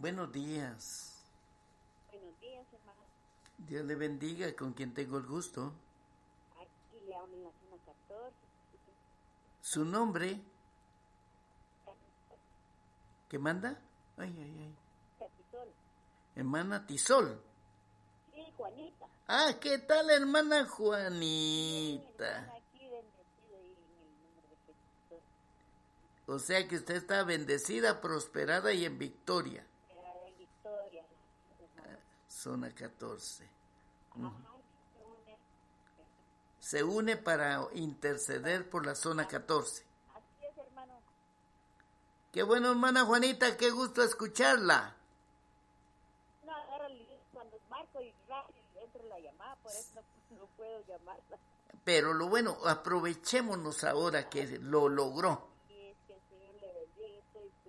Buenos días. Buenos días, hermano. Dios le bendiga, con quien tengo el gusto. Aquí le hablo en la zona 14. ¿Su nombre? ¿Qué manda? Ay. Capitol. Hermana Tisol. Sí, Juanita. Ah, ¿qué tal, hermana Sí, Juanita? hermana, aquí bendecido y en el nombre de Jesús. O sea que usted está bendecida, prosperada y en victoria. Era de Victoria, hermano. Zona 14. Ajá, Se une para interceder por la zona 14. así es, hermano. Qué bueno, hermana Juanita, qué gusto escucharla. No, ahora cuando marco y rápido entra la llamada, por eso no puedo llamarla. Pero lo bueno, aprovechémonos ahora que lo logró.